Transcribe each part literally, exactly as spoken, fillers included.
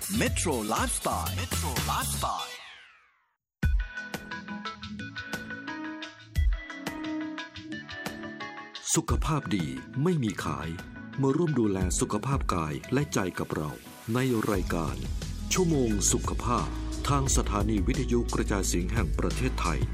Metro Lifestyle Metro Lifestyle สุขภาพดีไม่มีขายมาร่วมดูแลสุขภาพกายและใจกับเราในรายการชั่วโมงสุขภาพทางสถานีวิทยุกระจายเสียงแห่งประเทศไทย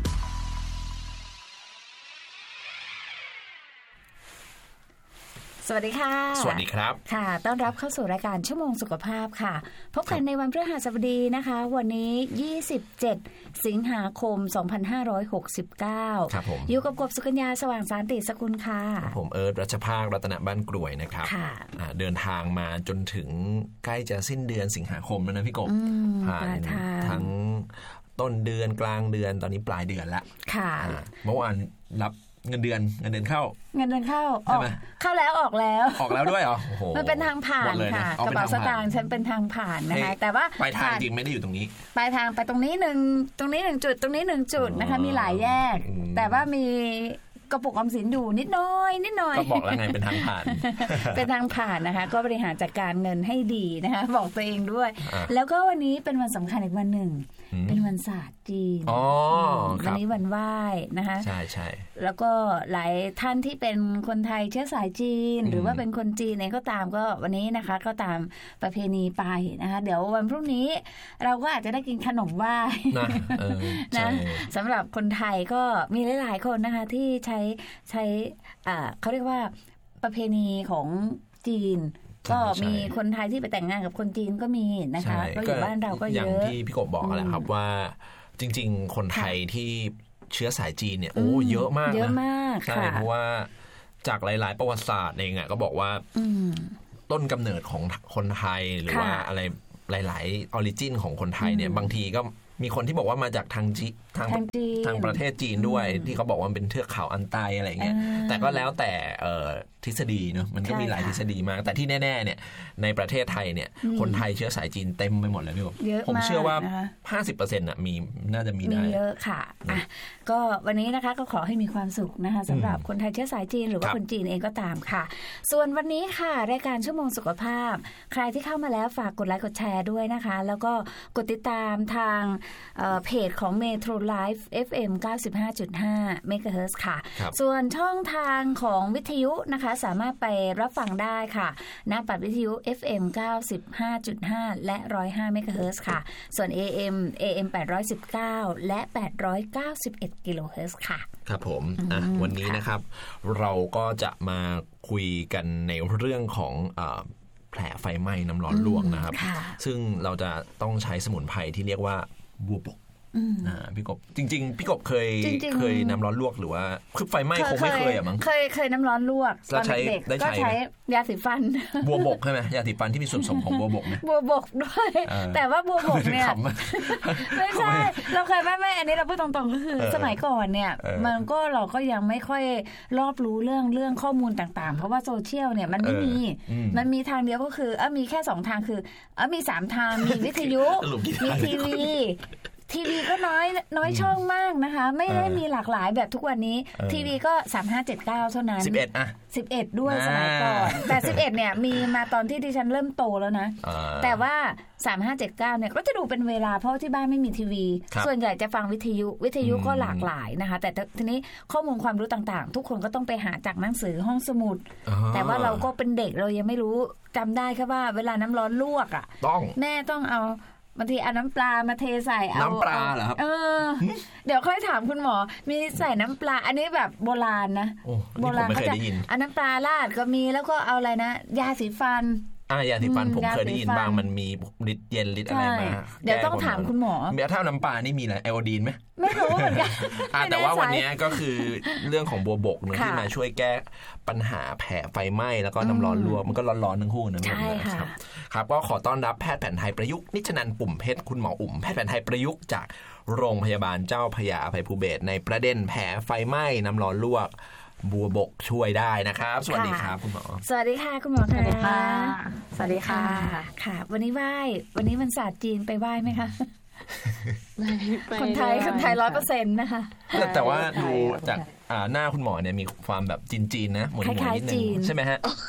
สวัสดีค่ะสวัสดีครับค่ะต้อนรับเข้าสู่รายการชั่วโมงสุขภาพค่ะพบกันในวันพฤหัสบดีนะคะวันนี้ยี่สิบเจ็ดสิงหาคมสองพันห้าร้อยหกสิบเก้าครับผมอยู่กับกบสุกัญญาสว่างสานติสกุลค่ะผมเอิร์ธรัชภาครัตนบ้านกรวยนะครับค่ะเดินทางมาจนถึงใกล้จะสิ้นเดือนสิงหาคมแล้วนะพี่กบผ่านทั้งต้นเดือนกลางเดือนตอนนี้ปลายเดือนละค่ะเมื่อวานรับเงินเดือนเงินเดือนเข้าเงินเดือนเข้าออกเข้าแล้วออกแล้วออกแล้วด้วยเหรอโอ้โหมันเป็นทางผ่านค่ะกระเป๋าสตางค์ฉันเป็นทางผ่านนะคะแต่ว่าปลายทางจริงไม่ได้อยู่ตรงนี้ปลายทางไปตรงนี้นึงตรงนี้หนึ่งจุดตรงนี้หนึ่งจุดนะคะมีหลายแยกแต่ว่ามีกระปุกออมสินอยู่นิดน้อยนิดน้อยก็บอกแล้วไงเป็นทางผ่านเป็นทางผ่านนะคะก็บริหารจัดการเงินให้ดีนะคะบอกตัวเองด้วยแล้วก็วันนี้เป็นวันสำคัญอีกวันหนึ่งเป็นวันศาสตร์จีนวันนี้วันไหว้นะคะใช่ใช่แล้วก็หลายท่านที่เป็นคนไทยเชื้อสายจีนหรือว่าเป็นคนจีนเองก็ตามก็วันนี้นะคะก็ตามประเพณีไปนะคะเดี๋ยววันพรุ่งนี้เราก็อาจจะได้กินขนมไหว้นะสำหรับคนไทยก็มีหลายๆคนนะคะที่ใช้ใช้เขาเรียกว่าประเพณีของจีนก็มีคนไทยที่ไปแต่งงานกับคนจีนก็มีนะคะก็อยู่บ้านเราก็เยอะอย่างที่พี่กบบอกแหละครับว่าจริงๆคนไทยที่เชื้อสายจีนเนี่ยโอ้เยอะมากนะเยอะมากใช่เพราะว่าจากหลายๆประวัติศาสตร์เองอ่ะก็บอกว่าต้นกำเนิดของคนไทยหรือว่าอะไรหลายๆออริจินของคนไทยเนี่ยบางทีก็มีคนที่บอกว่ามาจากทางจีทางทางประเทศจีนด้วยที่เขาบอกว่าเป็นเทือกเขาอันไตอะไรเงี้ยแต่ก็แล้วแต่ทฤษฎีเนาะมันก็มีหลายทฤษฎีมากแต่ที่แน่ๆเนี่ยในประเทศไทยเนี่ยคนไทยเชื้อสายจีนเต็มไปหมดเลยพี่ผมเชื่อว่า ห้าสิบเปอร์เซ็นต์ น่ะมีน่าจะมีได้มีเยอะค่ะอ่ะก็วันนี้นะคะก็ขอให้มีความสุขนะคะสำหรับคนไทยเชื้อสายจีนหรือว่าคนจีนเองก็ตามค่ะส่วนวันนี้ค่ะรายการชั่วโมงสุขภาพใครที่เข้ามาแล้วฝากกดไลค์กดแชร์ด้วยนะคะแล้วก็กดติดตามทางเพจของ Metro Life เอฟ เอ็ม เก้าสิบห้าจุดห้า เมกะเฮิรตซ์ ค่ะส่วนช่องทางของวิทยุนะคะสามารถไปรับฟังได้ค่ะหน้าปัดวิทยุ เอฟ เอ็ม เก้าสิบห้าจุดห้า และ หนึ่งร้อยห้า เมกะเฮิรตซ์ ค่ะส่วน เอ เอ็ม เอ เอ็ม แปดร้อยสิบเก้า และ แปดร้อยเก้าสิบเอ็ด กิโลเฮิรตซ์ ค่ะครับผมอ่ะวันนี้นะครับเราก็จะมาคุยกันในเรื่องของอ่าแผลไฟไหม้น้ำร้อนลวกนะครับซึ่งเราจะต้องใช้สมุนไพรที่เรียกว่าบัวบกอ่าพี่กบจริงๆพี่กบเคยเคยน้ำร้อนลวกหรือว่าคือไฟไหม้คงไม่เคยอ่ะมั้งเคยเคยน้ำร้อนลวกตอนเด็กๆก็ใช้ยาสีฟันบัวบกใช่ไหมยาสีฟันที่มีส่วนผสมของบัวบกนะบัวบกด้วยแต่ว่าบัวบกเนี่ยไม่ใช่เราเคยไม่ไม่อันนี้เราพูดตรงๆก็คือสมัยก่อนเนี่ยมันก็เราก็ยังไม่ค่อยรอบรู้เรื่องเรื่องข้อมูลต่างๆเพราะว่าโซเชียลเนี่ยมันไม่มีมันมีทางเดียวก็คือเออมีแค่สองทางคือเออมีสามทางมีวิทยุมีทีวีทีวีก็น้อยน้อยช่องมากนะคะไม่ได้มีหลากหลายแบบทุกวันนี้ทีวีก็สามห้าเจ็ดเก้าเท่านั้นสิบเอ็ดอ่ะสิบเอ็ดด้วยสมัยก่อนแต่สิบเอ็ดเนี่ยมีมาตอนที่ดิฉันเริ่มโตแล้วนะแต่ว่าสามห้าเจ็ดเก้าเนี่ยก็จะดูเป็นเวลาเพราะที่บ้านไม่มีทีวีส่วนใหญ่จะฟังวิทยุวิทยุก็หลากหลายนะคะแต่ทีนี้ข้อมูลความรู้ต่างๆทุกคนก็ต้องไปหาจากหนังสือห้องสมุดแต่ว่าเราก็เป็นเด็กเรายังไม่รู้จำได้แค่ว่าเวลาน้ำร้อนลวกอ่ะแม่ต้องเอาบางทีเอาน้ำปลามาเทใส่เอาน้ำปลาเหรอครับเออเดี๋ยวค่อยถามคุณหมอมีใส่น้ำปลาอันนี้แบบโบราณนะโบราณเขาจะเอาน้ำปลาราดก็มีแล้วก็เอาอะไรนะยาสีฟันอ่ายาสีฟันผมเคยได้ยินบ้างมันมีฤทธิ์เย็นฤทธิ์อะไรมาเดี๋ยวต้องถามคุณหมอมีถ้าน้ำปลานี่มีอะไรไอโอดีนไหมไม่รู้เหมือนกันแต่ว่าวันนี้ก็คือเรื่องของบัวบกนึงที่มาช่วยแก้ปัญหาแผลไฟไหม้แล้วก็น้ำร้อนลวกมันก็ร้อนๆทั้งคู่นะใช่ค่ะครับก็ขอต้อนรับแพทย์แผนไทยประยุกต์นิชนันท์ปุ่มเพชรคุณหมออุ๋มแพทย์แผนไทยประยุกต์จากโรงพยาบาลเจ้าพระยาอภัยภูเบศรในประเด็นแผลไฟไหม้น้ำร้อนลวกบัวบกช่วยได้นะครับสวัสดีครับคุณหมอสวัสดีค่ะคุณหมอสวัสดีค่ะสวัสดีค่ะค่ะวันนี้ไหว้วันนี้วันศาสตร์จีนไปไหว้ไหมคะคนไทยคนไทยร้อยเปอร์เซ็นต์นะคะแต่ว่าดูจากหน้าคุณหมอเนี่ยมีความแบบจีนๆนะเหมือนหมวยนิดนึงใช่ไหมฮะ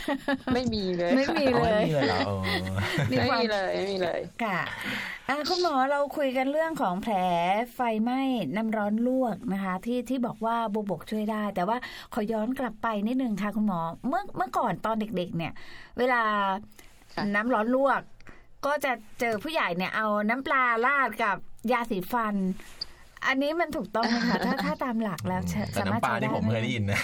ไม่มีเลยไม่มีเลยไม่มีเลยเหรอไม่มีเลยไม่มีเลยค่ะคุณหมอเราคุยกันเรื่องของแผลไฟไหม้น้ำร้อนลวกนะคะที่ที่บอกว่าบัวบกช่วยได้แต่ว่าขอย้อนกลับไปนิดนึงค่ะคุณหมอเมื่อเมื่อก่อนตอนเด็กๆเนี่ยเวลาน้ำร้อนลวกก็จะเจอผู้ใหญ่เนี่ยเอาน้ำปลาราดกับยาสีฟันอันนี้มันถูกต้องไหมคะถ้าถ้าตามหลักแล้วแต่น้ำปลาที่ผมเคยได้ยินนะ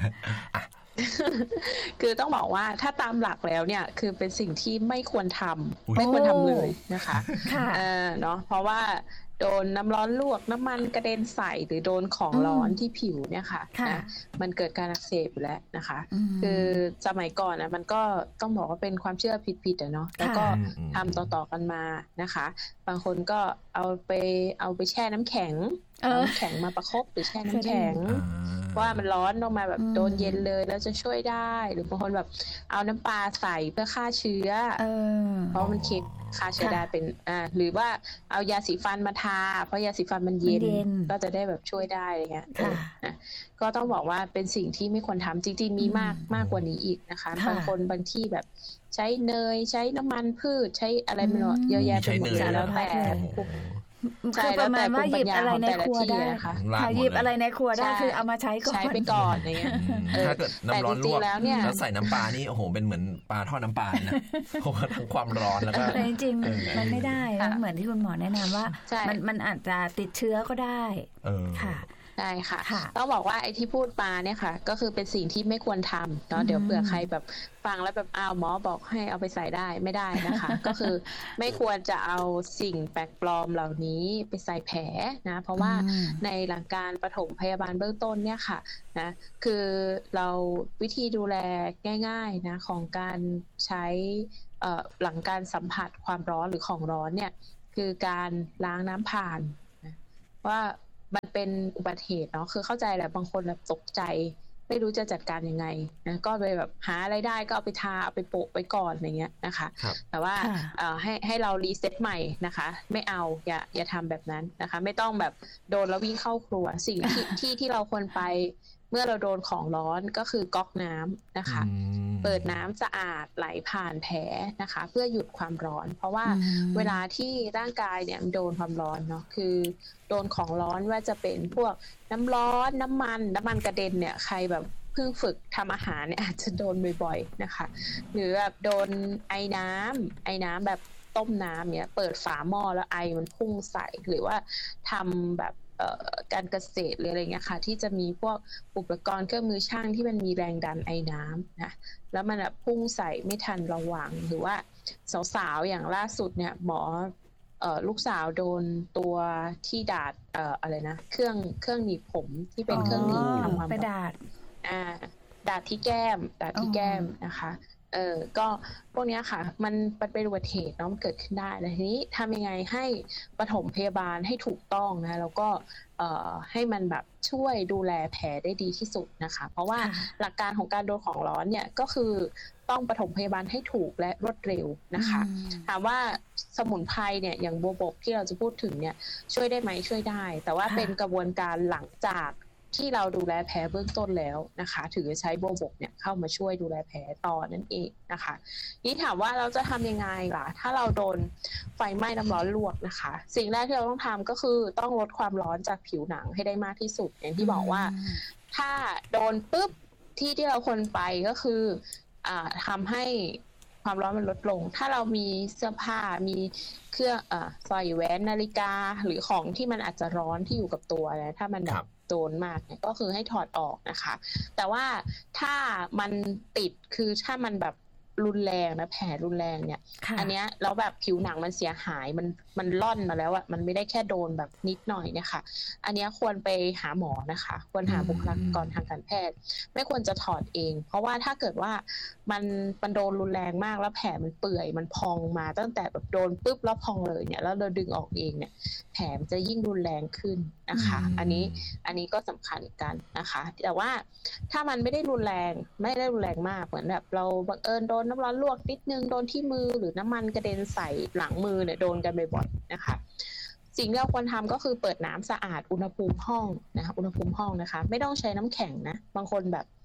คือต้องบอกว่าถ้าตามหลักแล้วเนี่ยคือเป็นสิ่งที่ไม่ควรทำไม่ควรทำเลยนะคะเออเนาะเพราะว่าโดนน้ำร้อนลวกน้ำมันกระเด็นใส่หรือโดนของร้อนที่ผิวเนี่ยค่ะนะมันเกิดการอักเสบอยู่แล้วนะคะคือสมัยก่อนนะมันก็ต้องบอกว่าเป็นความเชื่อผิดๆอ่ะเนาะแล้วก็ทำต่อๆกันมานะคะบางคนก็เอาไปเอาไปแช่น้ำแข็งน้ำแข็งมาประคบหรือแช่น้ำแข็งว่ามันร้อนลงมาแบบโดนเย็นเลยแล้วจะช่วยได้หรือบางคนแบบเอาน้ำปลาใส่เพื่อฆ่าเชื้อเพราะมันเค็มฆ่าเชื้อได้เป็นอ่าหรือว่าเอายาสีฟันมาทาเพราะยาสีฟันมันเย็นก็จะได้แบบช่วยได้อะไรเงี้ยนะก็ต้องบอกว่าเป็นสิ่งที่ไม่ควรทำจริงๆมีมากมากกว่านี้อีกนะคะบางคนบางที่แบบใช้เนยใช้น้ำมันพืชใช้อะไรไม่รู้เยอะแยะไปหมดแล้วแต่คือประมาณว่าหยิบอะไรในครัวได้ค่ะหยิบอะไรในครัวได้คือเอามาใช้ก่อนใช้ไปก่อนอะไรเงี้ยถ้าเกิดน้ำร้อนลวกแล้วใส่น้ำปลานี่โอ้โหเป็นเหมือนปลาทอดน้ำปลานะเพราะว่าทั้งความร้อนแล้วก็แต่จริงๆมันไม่ได้เหมือนที่คุณหมอแนะนำว่ามันมันอาจจะติดเชื้อก็ได้ค่ะใช่ค่ะต้องบอกว่าไอ้ที่พูดมาเนี่ยค่ะก็คือเป็นสิ่งที่ไม่ควรทำเนาะเดี๋ยวเผื่อใครแบบฟังแล้วแบบอ้าวหมอบอกให้เอาไปใส่ได้ไม่ได้นะคะก็คือไม่ควรจะเอาสิ่งแปลกปลอมเหล่านี้ไปใส่แผลนะเพราะว่าในหลักการปฐมพยาบาลเบื้องต้นเนี่ยค่ะนะคือเราวิธีดูแลง่ายๆนะของการใช้หลังการสัมผัสความร้อนหรือของร้อนเนี่ยคือการล้างน้ำผ่านนะว่ามันเป็นอุบัติเหตุเนาะคือเข้าใจแหละบางคนแบบตกใจไม่รู้จะจัดการยังไงนะก็ไปแบบหาอะไรได้ก็เอาไปทาเอาไปโปะไว้ก่อนอะไรเงี้ยนะคะแต่ว่าให้ให้เรารีเซ็ตใหม่นะคะไม่เอาอย่าอย่าทำแบบนั้นนะคะไม่ต้องแบบโดนแล้ววิ่งเข้าครัวสิ่งที่ที่ที่เราควรไปเมื่อเราโดนของร้อนก็คือก๊อกน้ำนะคะเปิดน้ำสะอาดไหลผ่านแผลนะคะเพื่อหยุดความร้อนเพราะว่าเวลาที่ร่างกายเนี่ยโดนความร้อนเนาะคือโดนของร้อนว่าจะเป็นพวกน้ำร้อนน้ำมันน้ำมันกระเด็นเนี่ยใครแบบเพิ่งฝึกทำอาหารเนี่ยอาจจะโดนบ่อยๆนะคะหรือแบบโดนไอ้น้ำไอ้น้ำแบบต้มน้ำเนี่ยเปิดฝาหม้อแล้วไอมันพุ่งใส่หรือว่าทำแบบการเกษตรหรืออะไรเงี้ยค่ะที่จะมีพวกอุปกรณ์เครื่องมือช่างที่มันมีแรงดันไอ้น้ำนะแล้วมันแบบพุ่งใส่ไม่ทันระวังหรือว่าสาวๆอย่างล่าสุดเนี่ยหมอลูกสาวโดนตัวที่ดาดอะไรนะเครื่องเครื่องหนีบผมที่เป็นเครื่องหนีบทำความไปดาดอ่าดาดที่แก้มดาดที่แก้มนะคะเออก็พวกนี้ค่ะมันเป็นอุบัติเหตุเนาะมันเกิดขึ้นได้แล้วทีนี้ทำยังไงให้ปฐมพยาบาลให้ถูกต้องนะแล้วก็เอ่อให้มันแบบช่วยดูแลแผลได้ดีที่สุดนะคะเพราะว่าหลักการของการโดนของร้อนเนี่ยก็คือต้องปฐมพยาบาลให้ถูกและรวดเร็วนะคะถามว่าสมุนไพรเนี่ยอย่างบัวบกที่เราจะพูดถึงเนี่ยช่วยได้ไหมช่วยได้แต่ว่าเป็นกระบวนการหลังจากที่เราดูแลแผลเบื้องต้นแล้วนะคะถือใช้บัวบกเนี่ยเข้ามาช่วยดูแลแผลต่อนั่นเองนะคะนี่ถามว่าเราจะทำยังไงล่ะถ้าเราโดนไฟไหม้น้ำร้อนลวกนะคะสิ่งแรกที่เราต้องทำก็คือต้องลดความร้อนจากผิวหนังให้ได้มากที่สุดอย่างที่บอกว่าถ้าโดนปุ๊บที่ที่เราควรไปก็คืออ่าทำให้ความร้อนมันลดลงถ้าเรามีเสื้อผ้ามีเครื่องอ่าสร้อยแหวนนาฬิกาหรือของที่มันอาจจะร้อนที่อยู่กับตัวนะถ้ามันแบบโดนมากเนี่ยก็คือให้ถอดออกนะคะแต่ว่าถ้ามันติดคือถ้ามันแบบรุนแรงนะแผลรุนแรงเนี่ยอันเนี้ยแล้วแบบผิวหนังมันเสียหายมันมันล่อนมาแล้วอะมันไม่ได้แค่โดนแบบนิดหน่อยเนี่ยค่ะอันเนี้ยควรไปหาหมอนะคะควรหาบุคลากรทางการแพทย์ไม่ควรจะถอดเองเพราะว่าถ้าเกิดว่ามันมันโดนรุนแรงมากแล้วแผลมันเปื่อยมันพองมาตั้งแต่แบบโดนปุ๊บแล้วพองเลยเนี่ยแล้วเราดึงออกเองเนี่ยแผลมันจะยิ่งรุนแรงขึ้นนะคะอันนี้อันนี้ก็สำคัญกันนะคะแต่ว่าถ้ามันไม่ได้รุนแรงไม่ได้รุนแรงมากเหมือนแบบเราบังเอิญโดนน้ำร้อนลวกนิดนึงโดนที่มือหรือน้ำมันกระเด็นใส่หลังมือเนี่ยโดนกันบ่อยๆนะคะสิ่งที่เราควรทำก็คือเปิดน้ำสะอาดอุณหภูมิห้องนะคะอุณหภูมิห้องนะคะไม่ต้องใช้น้ำแข็งนะบางคนแบบเ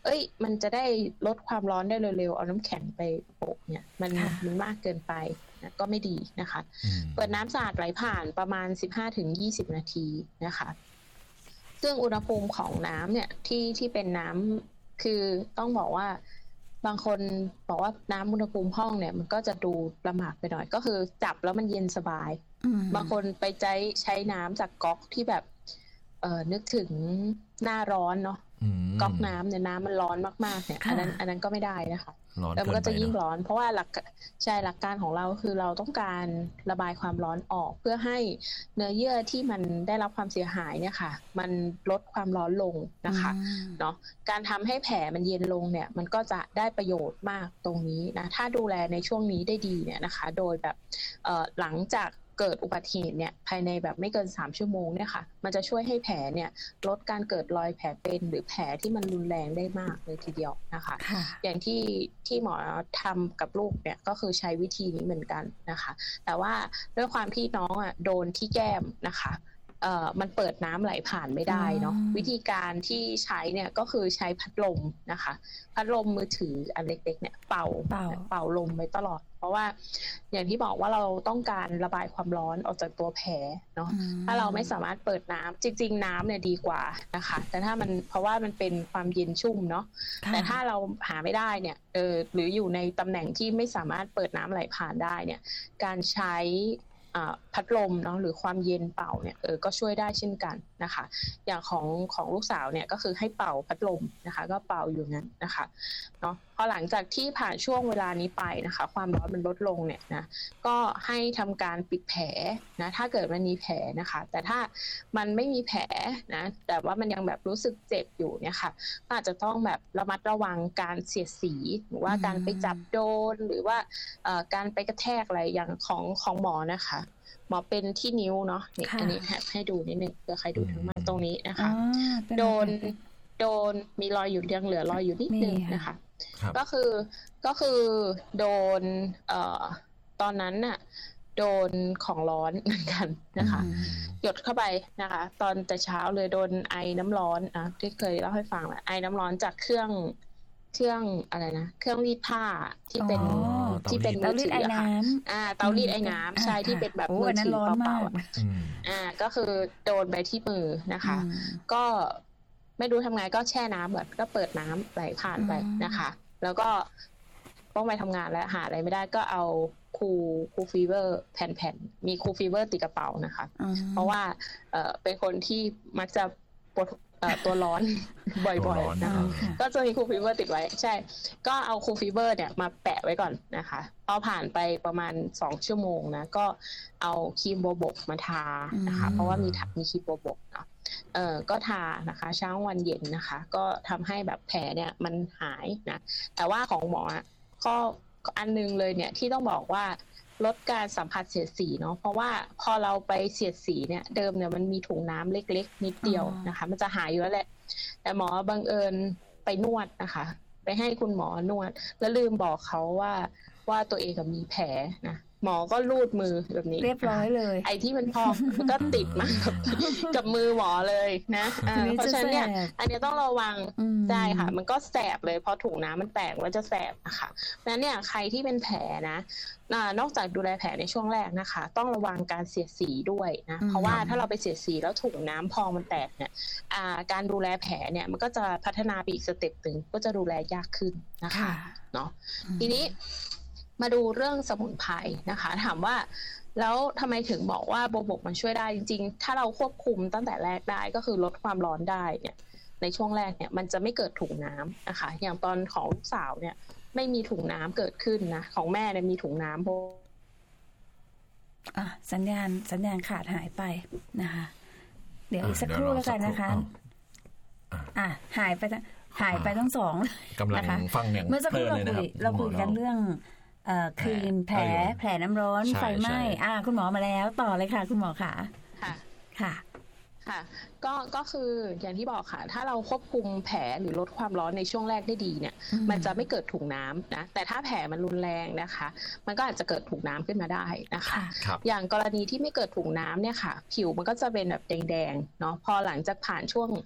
เอ้ยมันจะได้ลดความร้อนได้เร็วๆเอาน้ำแข็งไปโปะเนี่ยมันมันมากเกินไปนะก็ไม่ดีนะคะเปิดน้ำสะอาดไหลผ่านประมาณ สิบห้าถึงยี่สิบ นาทีนะคะซึ่งอุณหภูมิของน้ำเนี่ยที่ที่เป็นน้ำคือต้องบอกว่าบางคนบอกว่าน้ำอุณหภูมิห้องเนี่ยมันก็จะดูประหม่าไปหน่อยก็คือจับแล้วมันเย็นสบายบางคนไปใช้ใช้น้ำจากก๊อกที่แบบเอ่อนึกถึงหน้าร้อนเนาะก๊อกน้ำเนี่ยน้ำมันร้อนมากๆเนี่ยอันนั้นอันนั้นก็ไม่ได้นะคะแล้วมันก็จะยิ่งร้อนเพราะว่าหลักใช่หลักการของเราคือเราต้องการระบายความร้อนออกเพื่อให้เนื้อเยื่อที่มันได้รับความเสียหายเนี่ยค่ะมันลดความร้อนลงนะคะเนาะการทำให้แผลมันเย็นลงเนี่ยมันก็จะได้ประโยชน์มากตรงนี้นะถ้าดูแลในช่วงนี้ได้ดีเนี่ยนะคะโดยแบบเอ่อหลังจากเกิดอุบัติเหตุเนี่ยภายในแบบไม่เกินสามชั่วโมงเนี่ยค่ะมันจะช่วยให้แผลเนี่ยลดการเกิดรอยแผลเป็นหรือแผลที่มันรุนแรงได้มากเลยทีเดียวนะคะอย่างที่ที่หมอทำกับลูกเนี่ยก็คือใช้วิธีนี้เหมือนกันนะคะแต่ว่าด้วยความที่น้องอ่ะโดนที่แก้มนะคะเอ่อมันเปิดน้ำไหลผ่านไม่ได้เนาะวิธีการที่ใช้เนี่ยก็คือใช้พัดลมนะคะพัดลมมือถืออันเล็กๆเนี่ยเป่าเป่า, เป่าลมไว้ตลอดเพราะว่าอย่างที่บอกว่าเราต้องการระบายความร้อนออกจากตัวแผลเนาะถ้าเราไม่สามารถเปิดน้ำจริงๆน้ำเนี่ยดีกว่านะคะแต่ถ้ามันเพราะว่ามันเป็นความเย็นชุ่มเนาะแต่ถ้าเราหาไม่ได้เนี่ยเออหรืออยู่ในตำแหน่งที่ไม่สามารถเปิดน้ำไหลผ่านได้เนี่ยการใช้พัดลมเนาะหรือความเย็นเป่าเนี่ยเออก็ช่วยได้เช่นกันนะคะอย่างของของลูกสาวเนี่ยก็คือให้เป่าพัดลมนะคะก็เป่าอยู่นั้นนะคะเนาะพอหลังจากที่ผ่านช่วงเวลานี้ไปนะคะความร้อนมันลดลงเนี่ยนะก็ให้ทำการปิดแผลนะถ้าเกิดมันมีแผลนะคะแต่ถ้ามันไม่มีแผลนะแต่ว่ามันยังแบบรู้สึกเจ็บอยู่เนี่ยค่ะก็อาจจะต้องแบบระมัดระวังการเสียดสีหรือว่าการไปจับโดนหรือว่าการไปกระแทกอะไรอย่างของของหมอนะคะหมอเป็นที่นิ้วเนาะนี่อันนี้ให้ดูนิดนึงเผื่อใครดูทั้งมาตรงนี้นะคะโดนโดนมีรอยอยู่ยังเหลือรอยอยู่นิดนึงนะคะก็คือก็คือโดนเอ่อตอนนั้นน่ะโดนของร้อนเหมือนกันนะคะหยดเข้าไปนะคะตอนแต่เช้าเลยโดนไอน้ำร้อนนะที่เคยเล่าให้ฟังแหละไอน้ำร้อนจากเครื่องเครื่องอะไรนะเครื่องรีดผ้าที่เป็นที่เป็นมือถือค่ะอ่าเตารีดไอ้น้ำใช่ที่เป็นแบบมือถือเปล่าๆอ่าก็คือโดนไปที่มือนะคะก็ไม่รู้ทำไงก็แช่น้ำแบบก็เปิดน้ำไหลผ่านไปนะคะแล้วก็ต้องไปทำงานแล้วหาอะไรไม่ได้ก็เอาคูคูฟีเวอร์แผ่นๆมีคูฟีเวอร์ติดกระเป๋านะคะเพราะว่าเอ่อเป็นคนที่มักจะปวดตัวร้อนบ่อยๆนะคะก็จะมีคูฟีเวอร์ติดไว้ใช่ก็เอาคูฟีเวอร์เนี่ยมาแปะไว้ก่อนนะคะพอผ่านไปประมาณสองชั่วโมงนะก็เอาครีมโบโบกมาทานะคะเพราะว่ามีมีครีมโบโบกเนาะเออก็ทานะคะเช้าวันเย็นนะคะก็ทำให้แบบแผลเนี่ยมันหายนะแต่ว่าของหมอก็อันนึงเลยเนี่ยที่ต้องบอกว่าลดการสัมผัสเสียดสีเนาะเพราะว่าพอเราไปเสียดสีเนี่ยเดิมเนี่ยมันมีถุงน้ำเล็กๆนิดเดียวนะคะมันจะหายอยู่แล้วแหละแต่หมอบังเอิญไปนวดนะคะไปให้คุณหมอนวดแล้วลืมบอกเขาว่าว่าตัวเองมีแผลนะหมอก็ลูดมือแบบนี้เรียบร้อยเลยไอ้ที่มันพองมันก็ติดมากับกับมือหมอเลยนะเพราะฉะนั้นเนี่ยอันนี้ต้องระวังได้ค่ะมันก็แสบเลยเพราะถุงน้ำมันแตกว่าจะแสบนะคะเพราะฉะนั้นเนี่ยใครที่เป็นแผลนะนอกจากดูแลแผลในช่วงแรกนะคะต้องระวังการเสียดสีด้วยนะเพราะว่าถ้าเราไปเสียดสีแล้วถุงน้ำพองมันแตกเนี่ยการดูแลแผลเนี่ยมันก็จะพัฒนาไปอีกสเต็ปหนึ่งก็จะดูแลยากขึ้นนะคะเนาะทีนี้มาดูเรื่องสมุนไพรนะคะถามว่าแล้วทำไมถึงบอกว่าโบโบกมันช่วยได้จริงๆถ้าเราควบคุมตั้งแต่แรกได้ก็คือลดความร้อนได้เนี่ยในช่วงแรกเนี่ยมันจะไม่เกิดถุงน้ำนะคะอย่างตอนของลูกสาวเนี่ยไม่มีถุงน้ำเกิดขึ้นนะของแม่เนี่ยมีถุงน้ำโบอ่ะสัญญาณสัญญาณขาดหายไปนะคะเดี๋ยวอีกสักครู่แล้วกันนะคะอ่ะหายไปหายไปทั้งสองกำลังฟังอย่างเมื่อสักครู่เราคุยเราคุยกันเรื่องครีมแผลแผลน้ำร้อนไฟไหม้อ่าคุณหมอมาแล้วต่อเลยค่ะคุณหมอค่ะค่ะค่ะค่ะก็ก็คืออย่างที่บอกค่ะถ้าเราควบคุมแผลหรือลดความร้อนในช่วงแรกได้ดีเนี่ยมันจะไม่เกิดถุงน้ำนะแต่ถ้าแผลมันรุนแรงนะคะมันก็อาจจะเกิดถุงน้ำขึ้นมาได้นะคะอย่างกรณีที่ไม่เกิดถุงน้ำเนี่ยค่ะผิวมันก็จะเป็นแบบแดงๆเนาะพอหลังจากผ่านช่วง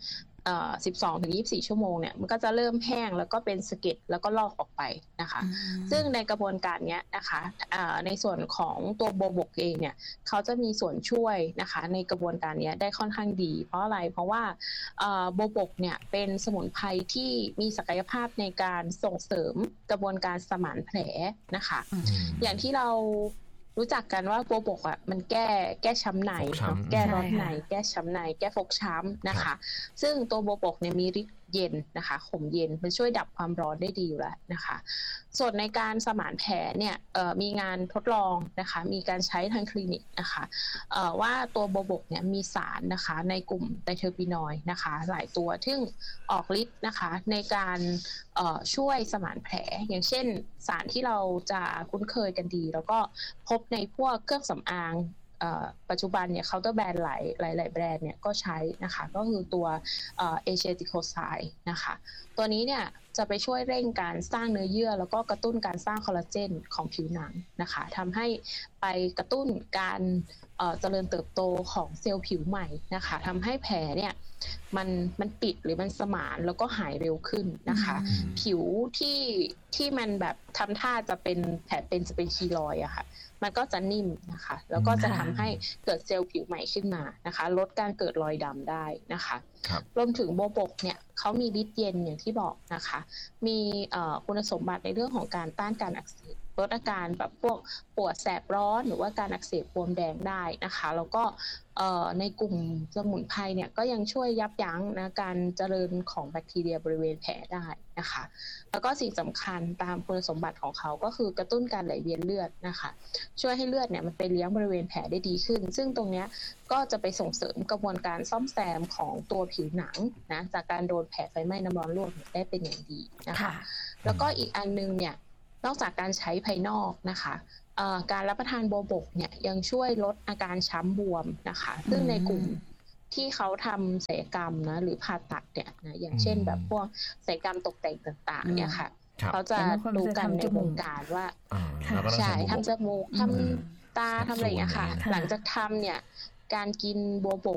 เอ่อสิบสองถึงยี่สิบสี่ชั่วโมงเนี่ยมันก็จะเริ่มแห้งแล้วก็เป็นสะเก็ดแล้วก็ลอกออกไปนะคะซึ่งในกระบวนการเนี้ยนะคะในส่วนของตัวโบวบกเองเนี่ยเขาจะมีส่วนช่วยนะคะในกระบวนการนี้ได้ค่อนข้างดีเพราะอะไรเพราะว่าโบวบกเนี่ยเป็นสมุนไพรที่มีศักยภาพในการส่งเสริมกระบวนการสมานแผลนะคะอย่างที่เรารู้จักกันว่าโบวบกอ่ะมันแก้แก้ช้ำในแก้ร้อนในแก้ช้ำในแก้ฟกช้ำนะคะซึ่งตัวโบวบกเนี่ยมีฤทธิ์เย็นนะคะข่มเย็นมันช่วยดับความร้อนได้ดีอยู่แล้วนะคะส่วนในการสมานแผลเนี่ยมีงานทดลองนะคะมีการใช้ทางคลินิกนะคะว่าตัวโบวบกเนี่ยมีสารนะคะในกลุ่มไตรเทอร์ปีนอยด์นะคะหลายตัวซึ่งออกฤทธิ์นะคะในการช่วยสมานแผลอย่างเช่นสารที่เราจะคุ้นเคยกันดีแล้วก็พบในพวกเครื่องสำอางปัจจุบันเนี่ยเคาน์เตอร์แบรนด์หลายหลายๆแบรนด์เนี่ยก็ใช้นะคะก็คือตัวเอเชติโคไซด์นะคะตัวนี้เนี่ยจะไปช่วยเร่งการสร้างเนื้อเยื่อแล้วก็กระตุ้นการสร้างคอลลาเจนของผิวหนังนะคะทำให้ไปกระตุ้นการเจริญเติบโตของเซลล์ผิวใหม่นะคะทำให้แผลเนี่ยมันมันปิดหรือมันสมานแล้วก็หายเร็วขึ้นนะคะผิวที่ที่มันแบบทำท่าจะเป็นแผลเป็นจะเป็นคีลอยด์อะค่ะมันก็จะนิ่มนะคะแล้วก็จะทำให้เกิดเซลล์ผิวใหม่ขึ้นมานะคะลดการเกิดรอยดำได้นะคะรวมถึงโบวบกเนี่ยเขามีฤทธิ์เย็นอย่างที่บอกนะคะมีคุณสมบัติในเรื่องของการต้านการอักเสบลดอาการแบบพวกปวดแสบร้อนหรือว่าการอักเสบบวมแดงได้นะคะแล้วก็ในกลุ่มสมุนไพรเนี่ยก็ยังช่วยยับยั้งนะการเจริญของแบคทีเรียบริเวณแผลได้นะคะแล้วก็สิ่งสำคัญตามคุณสมบัติของเขาก็คือกระตุ้นการไหลเวียนเลือดนะคะช่วยให้เลือดเนี่ยมันไปเลี้ยงบริเวณแผลได้ดีขึ้นซึ่งตรงเนี้ยก็จะไปส่งเสริมกระบวนการซ่อมแซมของตัวผิวหนังนะจากการโดนแผลไฟไหม้น้ำร้อนลวกได้เป็นอย่างดีนะคะแล้วก็อีกอันนึงเนี่ยนอกจากการใช้ภายนอกนะคะการรับประทานโบวบกเนี่ยยังช่วยลดอาการช้ำบวมนะคะซึ่งในกลุ่มที่เขาทำศัลยกรรมนะหรือผ่าตัดเนี่ยนะอย่างเช่นแบบพวกศัลยกรรมตกแต่งต่างๆเนี่ยค่ะเขาจะรู้กันในวงการว่าใช่ทำจมูกทำตาทำอะไรอย่างเงี้ยค่ะหลังจากทำเนี่ยการกินโบวบ